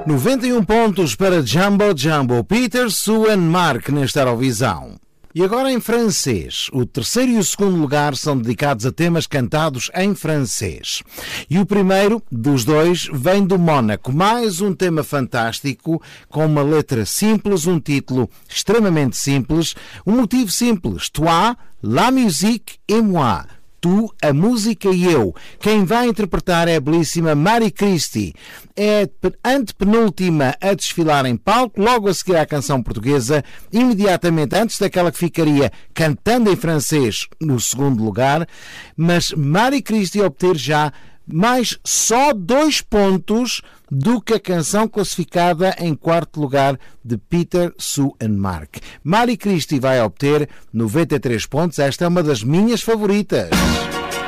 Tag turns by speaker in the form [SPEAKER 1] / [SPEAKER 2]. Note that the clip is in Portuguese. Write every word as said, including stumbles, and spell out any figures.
[SPEAKER 1] noventa e um pontos para Jumbo Jumbo, Peter, Sue and Mark nesta Eurovisão. E agora em francês. O terceiro e o segundo lugar são dedicados a temas cantados em francês. E o primeiro dos dois vem do Mónaco. Mais um tema fantástico, com uma letra simples, um título extremamente simples, um motivo simples. Toi, la musique et moi. Tu, a música e eu. Quem vai interpretar é a belíssima Marie Christie. É a antepenúltima a desfilar em palco, logo a seguir à canção portuguesa, imediatamente antes daquela que ficaria cantando em francês no segundo lugar, mas Marie Christie obter já mais só dois pontos do que a canção classificada em quarto lugar de Peter, Sue and Mark. Marie Christie vai obter noventa e três pontos. Esta é uma das minhas favoritas.